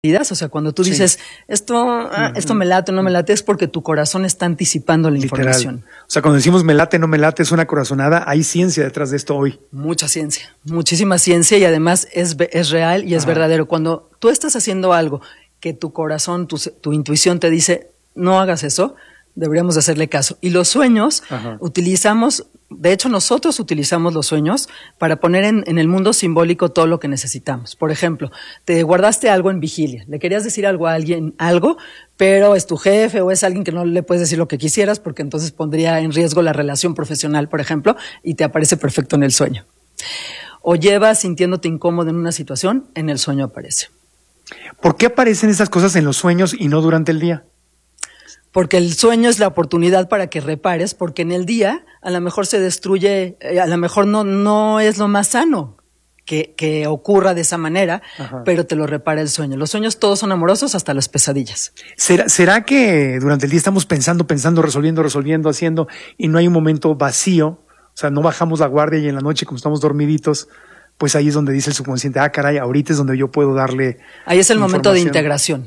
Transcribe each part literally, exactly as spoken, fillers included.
O sea, cuando tú dices, sí. esto, ah, esto me late o no me late, es porque tu corazón está anticipando la Literal. información. O sea, cuando decimos me late, no me late, es una corazonada, hay ciencia detrás de esto hoy. Mucha ciencia, muchísima ciencia, y además es, es real y es Ajá. verdadero. Cuando tú estás haciendo algo que tu corazón, tu, tu intuición te dice, no hagas eso, deberíamos de hacerle caso. Y los sueños, Ajá. utilizamos, de hecho nosotros utilizamos los sueños para poner en, en el mundo simbólico todo lo que necesitamos. Por ejemplo, te guardaste algo en vigilia, le querías decir algo a alguien, algo, pero es tu jefe o es alguien que no le puedes decir lo que quisieras porque entonces pondría en riesgo la relación profesional, por ejemplo, y te aparece perfecto en el sueño. O llevas sintiéndote incómodo en una situación, en el sueño aparece. ¿Por qué aparecen esas cosas en los sueños y no durante el día? Porque el sueño es la oportunidad para que repares, porque en el día a lo mejor se destruye, a lo mejor no, no es lo más sano que, que ocurra de esa manera, Ajá. pero te lo repara el sueño. Los sueños todos son amorosos hasta las pesadillas. ¿Será, ¿Será que durante el día estamos pensando, pensando, resolviendo, resolviendo, haciendo, y no hay un momento vacío? O sea, no bajamos la guardia y en la noche, como estamos dormiditos, pues ahí es donde dice el subconsciente, ah, caray, ahorita es donde yo puedo darle Ahí es el momento de integración.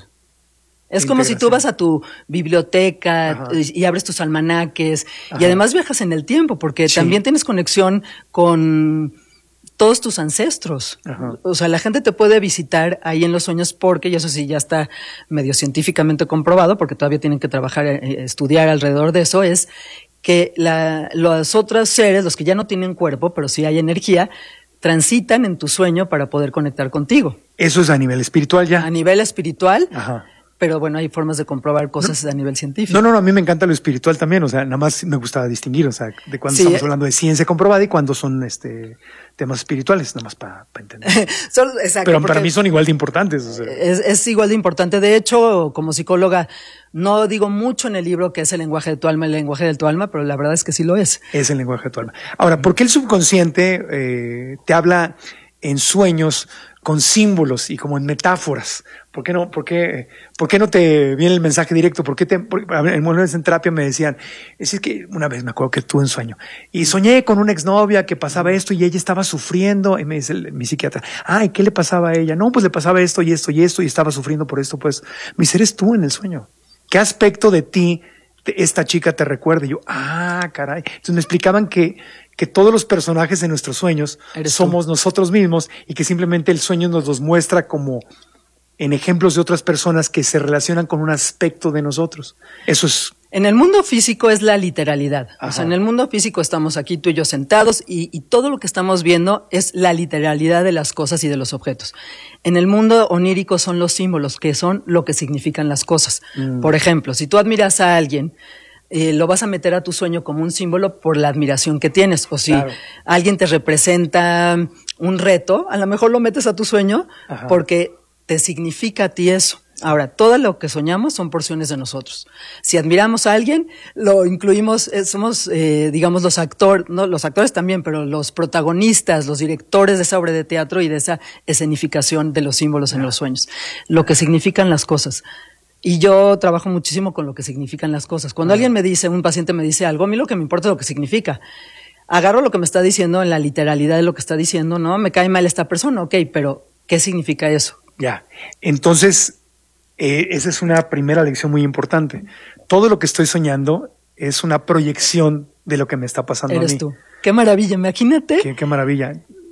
Es como si tú vas a tu biblioteca y, y abres tus almanaques Ajá. y además viajas en el tiempo porque sí. también tienes conexión con todos tus ancestros. Ajá. O sea, la gente te puede visitar ahí en los sueños porque, y eso sí ya está medio científicamente comprobado porque todavía tienen que trabajar, eh, estudiar alrededor de eso, es que la, los otros seres, los que ya no tienen cuerpo, pero sí hay energía, transitan en tu sueño para poder conectar contigo. Eso es a nivel espiritual ya. A nivel espiritual. Ajá. Pero bueno, hay formas de comprobar cosas no, a nivel científico. No, no, no, a mí me encanta lo espiritual también, o sea, nada más me gusta distinguir, o sea, de cuando sí, estamos eh, hablando de ciencia comprobada y cuando son este temas espirituales, nada más para pa entender. Son, exacto, pero para mí son igual de importantes. O sea. es, es igual de importante. De hecho, como psicóloga, no digo mucho en el libro que es el lenguaje de tu alma, el lenguaje de tu alma, pero la verdad es que sí lo es. Es el lenguaje de tu alma. Ahora, ¿por qué el subconsciente eh, te habla en sueños con símbolos y como en metáforas? ¿Por qué no, por qué, por qué no te viene el mensaje directo? ¿Por qué te, por, en, en terapia me decían, es que una vez me acuerdo que tuve un sueño y soñé con una exnovia que pasaba esto y ella estaba sufriendo, y me dice el, mi psiquiatra, ay, ¿qué le pasaba a ella? No, pues le pasaba esto y esto y esto y estaba sufriendo por esto, pues, me dice, eres tú en el sueño. ¿Qué aspecto de ti esta chica te recuerda? Y yo, ah, caray. Entonces me explicaban que que todos los personajes en nuestros sueños somos tú. Nosotros mismos y que simplemente el sueño nos los muestra como en ejemplos de otras personas que se relacionan con un aspecto de nosotros. Eso es... En el mundo físico es la literalidad. Ajá. O sea, en el mundo físico estamos aquí tú y yo sentados y, y todo lo que estamos viendo es la literalidad de las cosas y de los objetos. En el mundo onírico son los símbolos, que son lo que significan las cosas. Mm. Por ejemplo, si tú admiras a alguien, Eh, lo vas a meter a tu sueño como un símbolo por la admiración que tienes. O si claro. alguien te representa un reto, a lo mejor lo metes a tu sueño Ajá. porque te significa a ti eso. Ahora, todo lo que soñamos son porciones de nosotros. Si admiramos a alguien, lo incluimos, eh, somos, eh, digamos, los actores, no, los actores también, pero los protagonistas, los directores de esa obra de teatro y de esa escenificación de los símbolos en los sueños. Lo que significan las cosas. Y yo trabajo muchísimo con lo que significan las cosas. Cuando ah. alguien me dice, un paciente me dice algo, a mí lo que me importa es lo que significa. Agarro lo que me está diciendo en la literalidad de lo que está diciendo, ¿no? Me cae mal esta persona, ok, pero ¿qué significa eso? Ya, entonces, eh, esa es una primera lección muy importante. Todo lo que estoy soñando es una proyección de lo que me está pasando Eres a mí. tú. Qué maravilla, imagínate. Qué, qué maravilla.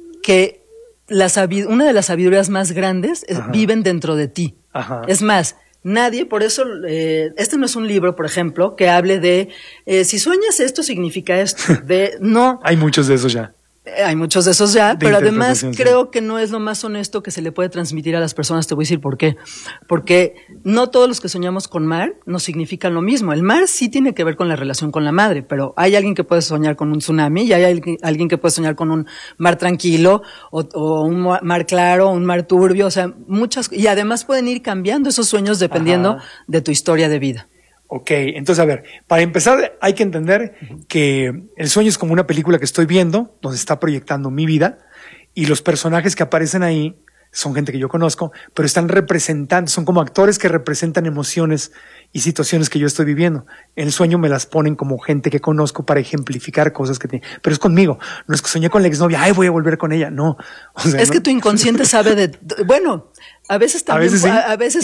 Que la sabi- una de las sabidurías más grandes es, viven dentro de ti. Ajá. Es más, nadie, por eso, eh, este no es un libro, por ejemplo, que hable de, eh, si sueñas esto significa esto, de, no. Hay muchos de esos ya. Eh, hay muchos de esos ya, de pero además creo que no es lo más honesto que se le puede transmitir a las personas. Te voy a decir por qué. Porque no todos los que soñamos con mar nos significan lo mismo. El mar sí tiene que ver con la relación con la madre, pero hay alguien que puede soñar con un tsunami y hay alguien que puede soñar con un mar tranquilo o, o un mar claro, un mar turbio, o sea, muchas, y además pueden ir cambiando esos sueños dependiendo Ajá. de tu historia de vida. Ok, entonces a ver, para empezar hay que entender que el sueño es como una película que estoy viendo, donde está proyectando mi vida, y los personajes que aparecen ahí son gente que yo conozco, pero están representando, son como actores que representan emociones y situaciones que yo estoy viviendo. En el sueño me las ponen como gente que conozco para ejemplificar cosas que tienen, pero es conmigo. No es que soñé con la exnovia, ay, voy a volver con ella, no. O sea, es no. que tu inconsciente sabe de, bueno, A veces ¿A también, veces sí? a, a veces